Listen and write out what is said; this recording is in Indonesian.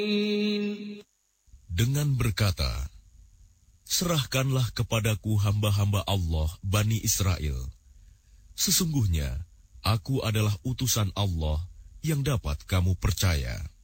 Dengan berkata, serahkanlah kepadaku hamba-hamba Allah, Bani Israel. Sesungguhnya, aku adalah utusan Allah yang dapat kamu percaya.